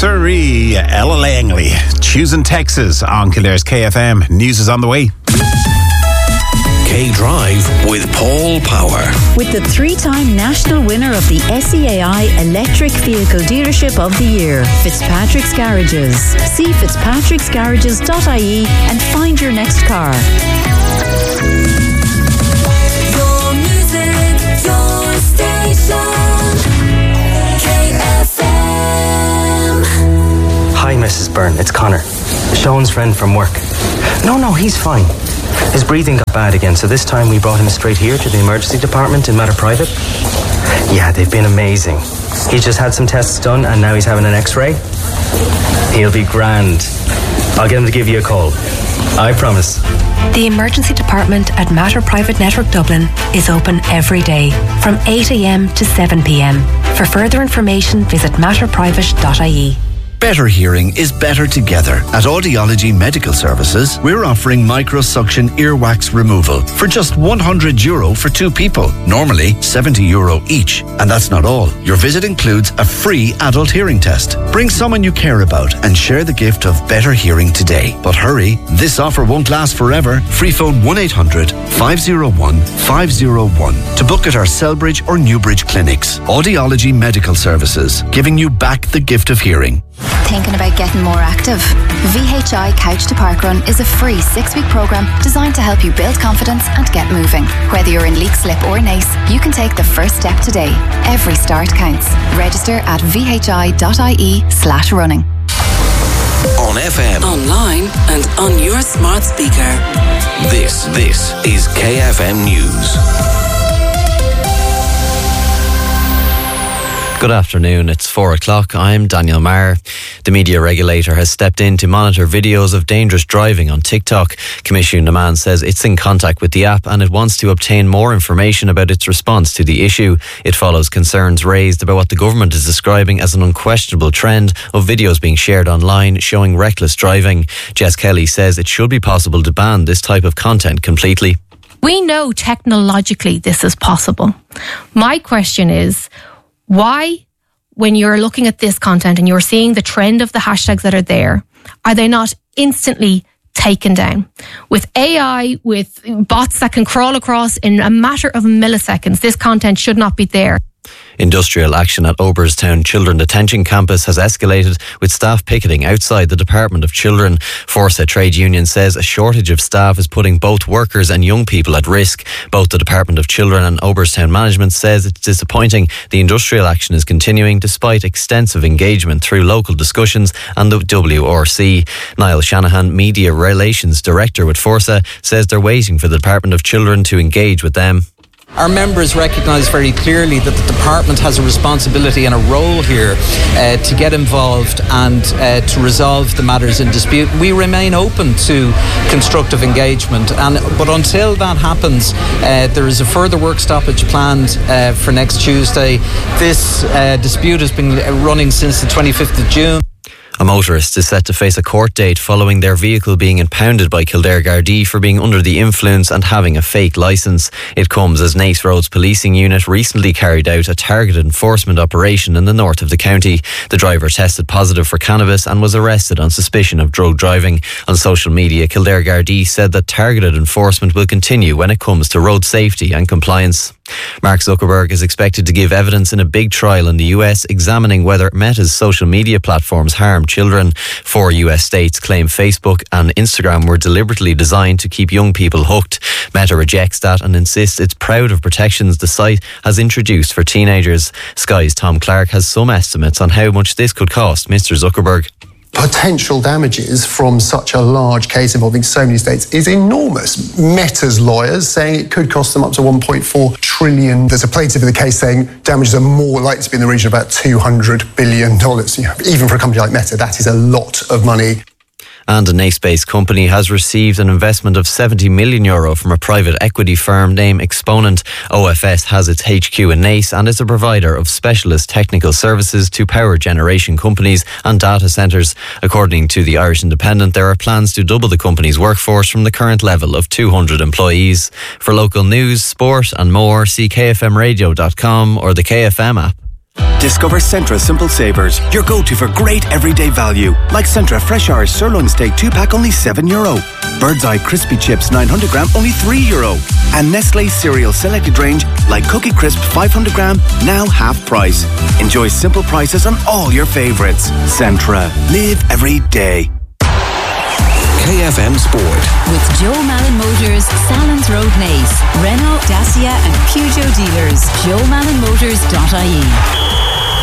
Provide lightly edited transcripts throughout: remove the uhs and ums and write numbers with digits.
sirree. Ella Langley, choosing Texas on Kildare's KFM. News is on the way. K-Drive with Paul Power. With the 3-time national winner of the SEAI Electric Vehicle Dealership of the Year, Fitzpatrick's Garages. See fitzpatricksgarages.ie and find your next car. Your music, your station, KFM. Hi, Mrs. Byrne. It's Connor, Sean's friend from work. No, he's fine. His breathing got bad again, so this time we brought him straight here to the emergency department in Mater Private. Yeah, they've been amazing. He just had some tests done and now he's having an x-ray. He'll be grand. I'll get him to give you a call. I promise. The emergency department at Mater Private Network Dublin is open every day from 8 a.m. to 7 p.m. For further information, visit matterprivate.ie. Better hearing is better together. At Audiology Medical Services, we're offering microsuction earwax removal for just €100 for 2 people. Normally €70 each. And that's not all. Your visit includes a free adult hearing test. Bring someone you care about and share the gift of better hearing today. But hurry, this offer won't last forever. Free phone 1-800-501-501 to book at our Selbridge or Newbridge clinics. Audiology Medical Services, giving you back the gift of hearing. Thinking about getting more active? VHI Couch to Park Run is a free 6-week programme designed to help you build confidence and get moving. Whether you're in Leakslip or Nace, you can take the first step today. Every start counts. Register at vhi.ie/running. On FM, Online and on your smart speaker. this is KFM News. Good afternoon, it's 4 o'clock. I'm Daniel Maher. The media regulator has stepped in to monitor videos of dangerous driving on TikTok. Commission Demand says it's in contact with the app and it wants to obtain more information about its response to the issue. It follows concerns raised about what the government is describing as an unquestionable trend of videos being shared online showing reckless driving. Jess Kelly says it should be possible to ban this type of content completely. We know technologically this is possible. My question is, why, when you're looking at this content and you're seeing the trend of the hashtags that are there, are they not instantly taken down? With AI, with bots that can crawl across in a matter of milliseconds, this content should not be there. Industrial action at Oberstown Children Detention Campus has escalated with staff picketing outside the Department of Children. Forsa Trade Union says a shortage of staff is putting both workers and young people at risk. Both the Department of Children and Oberstown Management says it's disappointing the industrial action is continuing despite extensive engagement through local discussions and the WRC. Niall Shanahan, Media Relations Director with Forsa, says they're waiting for the Department of Children to engage with them. Our members recognise very clearly that the department has a responsibility and a role here to get involved and to resolve the matters in dispute. We remain open to constructive engagement, but until that happens, there is a further work stoppage planned for next Tuesday. This dispute has been running since the 25th of June. A motorist is set to face a court date following their vehicle being impounded by Kildare Gardaí for being under the influence and having a fake licence. It comes as Nace Roads Policing Unit recently carried out a targeted enforcement operation in the north of the county. The driver tested positive for cannabis and was arrested on suspicion of drug driving. On social media, Kildare Gardaí said that targeted enforcement will continue when it comes to road safety and compliance. Mark Zuckerberg is expected to give evidence in a big trial in the US examining whether Meta's social media platforms harm children. 4 US states claim Facebook and Instagram were deliberately designed to keep young people hooked. Meta rejects that and insists it's proud of protections the site has introduced for teenagers. Sky's Tom Clark has some estimates on how much this could cost Mr. Zuckerberg. Potential damages from such a large case involving so many states is enormous. Meta's lawyers saying it could cost them up to $1.4 trillion. There's a plaintiff in the case saying damages are more likely to be in the region of about $200 billion. Even for a company like Meta, that is a lot of money. And a Nace-based company has received an investment of €70 million from a private equity firm named Exponent. OFS has its HQ in Nace and is a provider of specialist technical services to power generation companies and data centres. According to the Irish Independent, there are plans to double the company's workforce from the current level of 200 employees. For local news, sport and more, see kfmradio.com or the KFM app. Discover Centra Simple Savers, your go-to for great everyday value. Like Centra Fresh Irish Sirloin Steak 2-pack, only €7. Bird's Eye Crispy Chips 900 gram, only €3. And Nestle Cereal Selected Range, like Cookie Crisp 500 gram, now half price. Enjoy simple prices on all your favourites. Centra. Live every day. KFM Sport. With Joe Malin Motors, Salons Road, Naas, Renault, Dacia and Peugeot dealers. JoeMalinMotors.ie.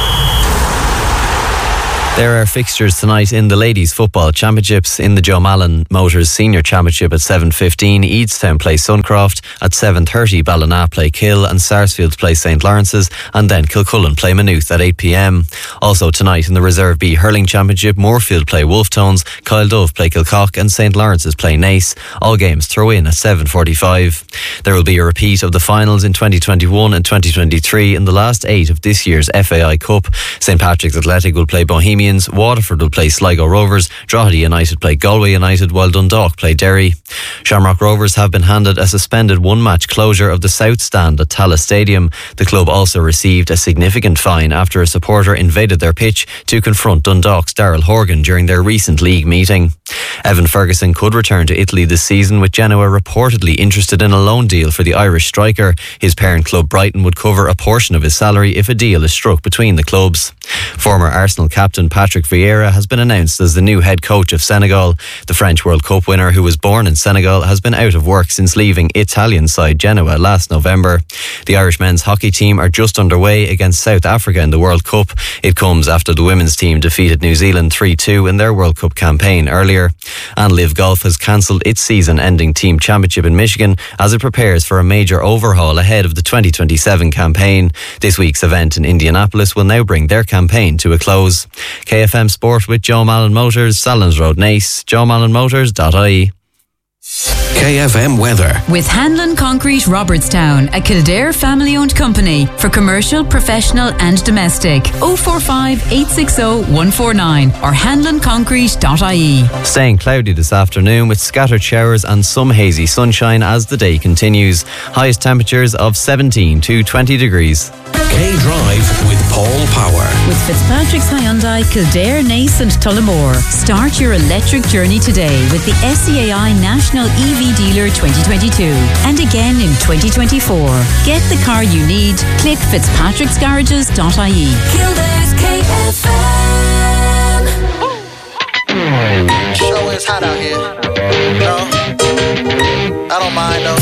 There are fixtures tonight in the Ladies Football Championships. In the Joe Malin Motors Senior Championship at 7:15, Eadstown play Suncroft. At 7:30, Ballina play Kill and Sarsfield play St Lawrence's, and then Kilcullen play Maynooth at 8 p.m. Also tonight in the Reserve B Hurling Championship, Moorfield play Wolftones, Kyle Dove play Kilcock and St Lawrence's play Naas. All games throw in at 7:45. There will be a repeat of the finals in 2021 and 2023 in the last 8 of this year's FAI Cup. St Patrick's Athletic will play Bohemians, Waterford will play Sligo Rovers, Drogheda United play Galway United, while Dundalk play Derry. Shamrock Rovers have been handed a suspended one-match closure of the South Stand at Tallaght Stadium. The club also received a significant fine after a supporter invaded their pitch to confront Dundalk's Daryl Horgan during their recent league meeting. Evan Ferguson could return to Italy this season, with Genoa reportedly interested in a loan deal for the Irish striker. His parent club Brighton would cover a portion of his salary if a deal is struck between the clubs. Former Arsenal captain Patrick Vieira has been announced as the new head coach of Senegal. The French World Cup winner, who was born in Senegal, has been out of work since leaving Italian side Genoa last November. The Irish men's hockey team are just underway against South Africa in the World Cup. It comes after the women's team defeated New Zealand 3-2 in their World Cup campaign earlier. And Liv Golf has cancelled its season-ending team championship in Michigan as it prepares for a major overhaul ahead of the 2027 campaign. This week's event in Indianapolis will now bring their campaign to a close. KFM Sport with Joe Malin Motors, Salons Road, Naas, JoeMalinMotors.ie. KFM Weather. With Hanlon Concrete Robertstown, a Kildare family-owned company for commercial, professional and domestic. 045 860 149 or hanlonconcrete.ie. Staying cloudy this afternoon with scattered showers and some hazy sunshine as the day continues. Highest temperatures of 17 to 20 degrees. K-Drive with Paul Power. With Fitzpatrick's Hyundai, Kildare, Naas and Tullamore. Start your electric journey today with the SCAI National EV Dealer 2022 and again in 2024. Get the car you need. Click fitzpatricksgarages.ie. Kildare's KFM. Sure is hot out here. No, I don't mind though.